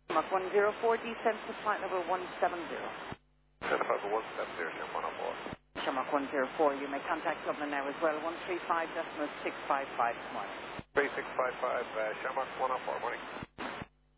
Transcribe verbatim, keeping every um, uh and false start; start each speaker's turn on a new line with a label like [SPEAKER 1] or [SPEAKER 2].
[SPEAKER 1] Shamrock one zero four, descent to flight level one seven zero.
[SPEAKER 2] Descent to flight level one seven zero, Shamrock one oh four.
[SPEAKER 1] Shamrock one zero four, you may contact Dublin now as well, one three five decimal six five five, tomorrow.
[SPEAKER 2] three six five five, uh, Shamrock one oh four, morning.